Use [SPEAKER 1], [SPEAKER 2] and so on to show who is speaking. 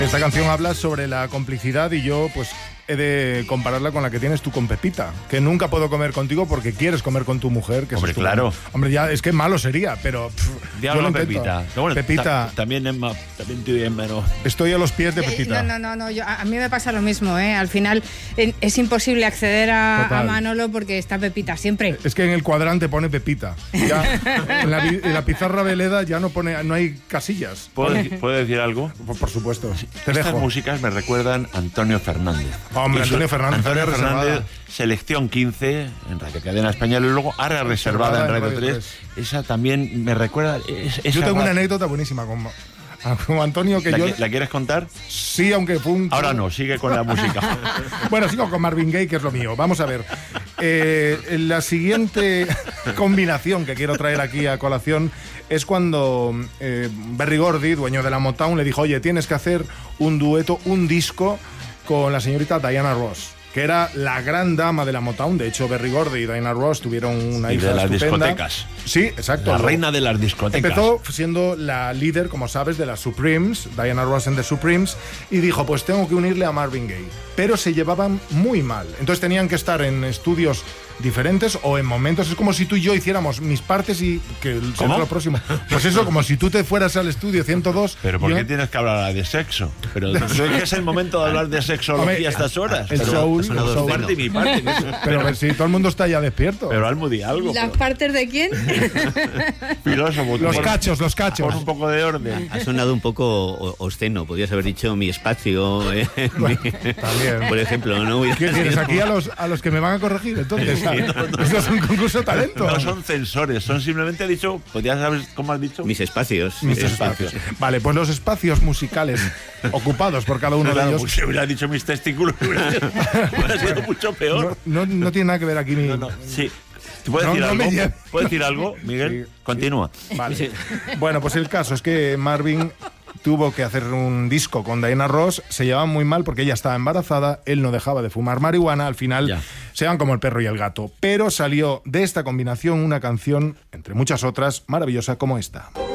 [SPEAKER 1] Esta canción habla sobre la complicidad y yo pues he de compararla con la que tienes tú con Pepita, que nunca puedo comer contigo porque quieres comer con tu mujer. Que
[SPEAKER 2] hombre, claro.
[SPEAKER 1] Hombre, ya es que malo sería, pero
[SPEAKER 2] yo lo Pepita.
[SPEAKER 1] Bueno, Pepita.
[SPEAKER 2] También pero
[SPEAKER 1] estoy a los pies de Pepita.
[SPEAKER 3] No, a mí me pasa lo mismo, ¿eh? Al final es imposible acceder a Manolo porque está Pepita siempre.
[SPEAKER 1] Es que en el cuadrante pone Pepita. Ya, en la pizarra Veleda ya no hay casillas.
[SPEAKER 2] ¿Puedo decir algo?
[SPEAKER 1] Por supuesto.
[SPEAKER 2] Estas músicas me recuerdan a Antonio Fernández.
[SPEAKER 1] Hombre, Antonio Fernández,
[SPEAKER 2] Selección 15 en Radio Cadena Española y luego Área Reservada en Radio 3. Esa también me recuerda.
[SPEAKER 1] Yo tengo una anécdota buenísima con Antonio que
[SPEAKER 2] ¿La quieres contar?
[SPEAKER 1] Sí, aunque fue un...
[SPEAKER 2] Ahora no, sigue con la música.
[SPEAKER 1] Bueno, sigo con Marvin Gaye, que es lo mío. Vamos a ver. La siguiente combinación que quiero traer aquí a colación es cuando Berry Gordy, dueño de la Motown, le dijo: oye, tienes que hacer un dueto, un disco con la señorita Diana Ross, que era la gran dama de la Motown. De hecho, Berry Gordy y Diana Ross tuvieron una hija
[SPEAKER 2] de las
[SPEAKER 1] estupenda.
[SPEAKER 2] Discotecas.
[SPEAKER 1] Sí, exacto.
[SPEAKER 2] La reina de las discotecas.
[SPEAKER 1] Empezó siendo la líder, como sabes, de las Supremes, Diana Ross and the Supremes, y dijo, pues tengo que unirle a Marvin Gaye. Pero se llevaban muy mal. Entonces tenían que estar en estudios diferentes o en momentos. Es como si tú y yo hiciéramos mis partes y que
[SPEAKER 2] ¿Cómo?
[SPEAKER 1] Lo próximo. Pues eso, como si tú te fueras al estudio 102.
[SPEAKER 2] Pero ¿por qué tienes que hablar de sexo? Pero es el momento de hablar de sexología a estas horas.
[SPEAKER 1] El soul.
[SPEAKER 2] Parte y mi parte.
[SPEAKER 1] Pero si todo el mundo está ya despierto.
[SPEAKER 2] Pero Almudi, algo.
[SPEAKER 3] ¿Las partes de quién?
[SPEAKER 2] Filósofo.
[SPEAKER 1] Los cachos.
[SPEAKER 2] Por un poco de orden.
[SPEAKER 4] Ha sonado un poco obsceno. Podrías haber dicho mi espacio.
[SPEAKER 1] También.
[SPEAKER 4] Por ejemplo, ¿no?
[SPEAKER 1] ¿Qué tienes aquí a los que me van a corregir? Entonces, esto es un concurso de talento.
[SPEAKER 2] No son censores, son simplemente dicho, podrías saber cómo has dicho.
[SPEAKER 4] Mis espacios.
[SPEAKER 1] Mis espacios. Vale, pues los espacios musicales ocupados por cada uno de ellos.
[SPEAKER 2] Pues si hubiera dicho mis testículos, hubiera sido mucho peor.
[SPEAKER 1] No tiene nada que ver aquí mi...
[SPEAKER 2] Sí. ¿Puedes decir algo, Miguel?
[SPEAKER 1] Sí,
[SPEAKER 2] Continúa.
[SPEAKER 1] Sí. Vale. Bueno, pues el caso es que Marvin tuvo que hacer un disco con Diana Ross. Se llevaban muy mal porque ella estaba embarazada, él no dejaba de fumar marihuana. Al final se van como el perro y el gato. Pero salió de esta combinación una canción, entre muchas otras, maravillosa como esta.